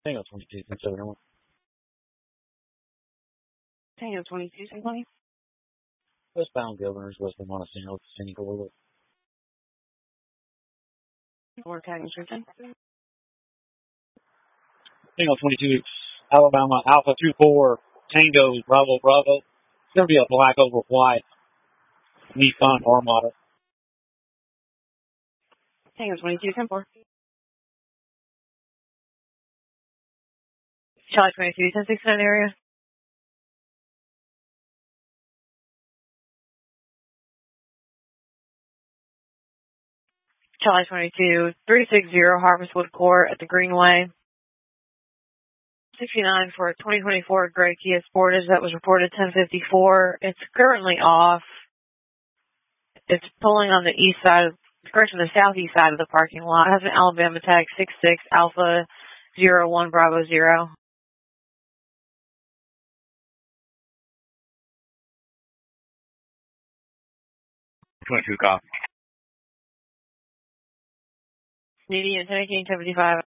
Tango 22, 771. Tango 22, 720. Westbound Governors, westbound Montesano, San Nicola. Or tagging restricted. Tango 22, Alabama, Alpha 24, Tango, Bravo, Bravo. It's going to be a black over white Nissan Armada. Tango 22, 10-4. Charlie 22, 1069 area. Charlie 22, 360 Harvestwood Court at the Greenway. 69 for a 2024 gray Kia Sportage that was reported 1054. It's currently off. It's pulling on the east side, the southeast side of the parking lot. It has an Alabama tag 66 Alpha 01 Bravo 0. 22 copy. Median 1018 75.